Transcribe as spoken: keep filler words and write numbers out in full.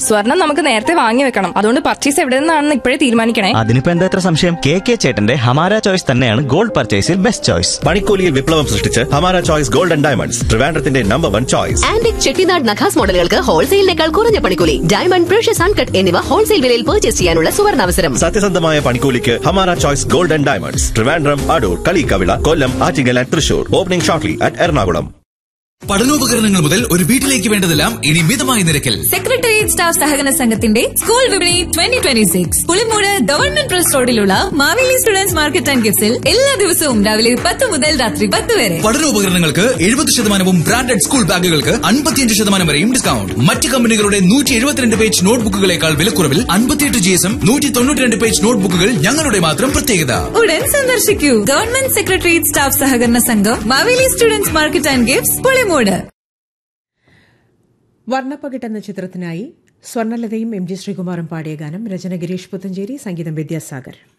സ്വർണം നമുക്ക് നേരത്തെ വാങ്ങി വെക്കണം. അതുകൊണ്ട് പർച്ചേസ് എവിടെ നിന്നാണെന്ന് ഇപ്പോഴേ തീരുമാനിക്കണേ. അതിനിപ്പോ എന്താ എത്ര സംശയം? കെ കെ ചേട്ടന്റെ ഹമാര ചോയ്സ് തന്നെയാണ് ഗോൾഡ് പർച്ചേസിൽ ബെസ്റ്റ് ചോയ്സ്. പണിക്കൂലിയിൽ വിപ്ലവം സൃഷ്ടിച്ച് Hamara choice gold and diamonds, ട്രിവാൻഡ്രത്തിന്റെ number one choice. Antique Chettinad നഖാസ് മോഡലുകൾക്ക് ഹോൾസെയിലിനേക്കാൾ കുറഞ്ഞ പണിക്കൂലി. ഡയമണ്ട്, പ്രഷ്യസ് അൺകട്ട് എന്നിവ ഹോൾസെയിൽ വിലയിൽ പർച്ചേസ് ചെയ്യാനുള്ള സുവർണാവസരം. സത്യസന്ധമായ പണിക്കൂലിക്ക് Hamara choice gold and diamonds, Trivandrum, Adoor, Kaliyikkavila, Kollam, Attingal and Thrissur. Opening shortly at Ernakulam. പഠനോപകരണങ്ങൾ മുതൽ ഒരു വീട്ടിലേക്ക് വേണ്ടതെല്ലാം ഇനി മിതമായ നിരക്കിൽ. സെക്രട്ടേറിയറ്റ് സ്റ്റാഫ് സഹകരണ സംഘത്തിന്റെ സ്കൂൾ വിപണി twenty twenty six Pulimoodu government trust റോഡിലുള്ള മാവേലി സ്റ്റുഡൻസ് മാർക്കറ്റ് ആൻഡ് ഗിഫ്റ്റ്സിൽ എല്ലാ ദിവസവും രാവിലെ പത്ത് മുതൽ രാത്രി പത്ത് വരെ. പഠനോപകരണങ്ങൾക്ക് എഴുപത് ശതമാനവും ബ്രാൻഡഡ് സ്കൂൾ ബാഗുകൾക്ക് അൻപത്തിയഞ്ച് ശതമാനം വരെയും ഡിസ്കൗണ്ട്. മറ്റ് കമ്പനികളുടെ നൂറ്റി എഴുപത്തിരണ്ട് പേജ് നോട്ട്ബുക്കുകളേക്കാൾ വിലക്കുറവിൽ അൻപത്തിയെട്ട് ജി എസും നൂറ്റി തൊണ്ണൂറ്റിരണ്ട് പേജ് നോട്ട്ബുക്കുകൾ ഞങ്ങളുടെ മാത്രം പ്രത്യേകത. ഉടൻ സന്ദർശിക്കൂ ഗവൺമെന്റ് സെക്രട്ടേറിയറ്റ് സ്റ്റാഫ് സഹകരണ സംഘം, Maveli students market and gifts, Pulimoodu. Varnappakittu എന്ന ചിത്രത്തിനായി സ്വർണ്ണലതയും എം ജി ശ്രീകുമാറും പാടിയ ഗാനം. രചന ഗിരീഷ് പുത്തഞ്ചേരി, സംഗീതം വിദ്യാസാഗർ.